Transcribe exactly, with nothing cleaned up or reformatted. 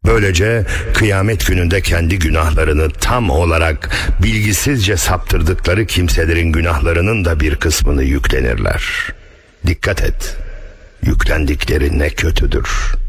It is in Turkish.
Böylece kıyamet gününde kendi günahlarını tam olarak bilgisizce saptırdıkları kimselerin günahlarının da bir kısmını yüklenirler. Dikkat et, yüklendikleri ne kötüdür.